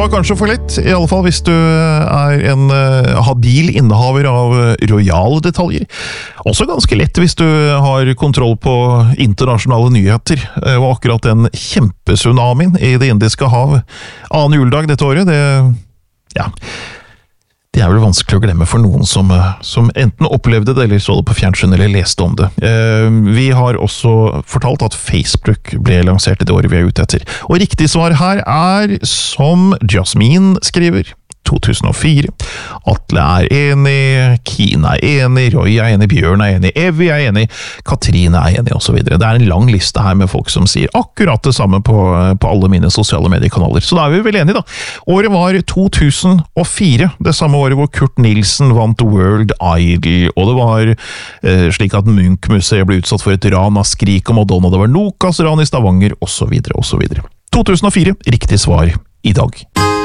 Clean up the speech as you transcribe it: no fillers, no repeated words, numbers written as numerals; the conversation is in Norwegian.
var kanskje for lett, i alle fall hvis du en habil innehaver av royale detaljer. Også ganske lett hvis du har kontroll på internasjonale nyheter, og akkurat den kjempetsunamien i det indiske hav. Annen juledag dette året, det vel vanskelig å glemme for noen som enten opplevde det, eller så det på fjernsyn, eller leste om det. Vi har også fortalt at Facebook ble lansert i det året vi ute etter. Og riktig svar her som Jasmine skriver, 2004. Atle enig, Kina enig, Roy enig, Bjørn enig, Evy enig, Katrine enig, og så videre. Det en lang liste her med folk som sier akkurat det samme på alle mine sosiale mediekanaler. Så da vi vel enige da. Året var 2004, det samme året hvor Kurt Nilsen vant World Idol, og det var slik at Munch-museet ble utsatt for et ran av Skrik og Madonna, det var Nokas ran i Stavanger, og så videre, og så videre. 2004, riktig svar i dag.